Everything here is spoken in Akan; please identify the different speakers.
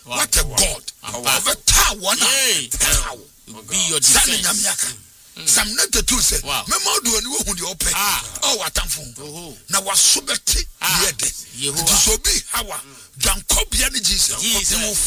Speaker 1: What a God. Of a tower.
Speaker 2: Be your defense.
Speaker 1: Some not the two say, Memo do any who you open. Oh, what I'm for. Now was subeti yet. To so be how John Cobia Jesus.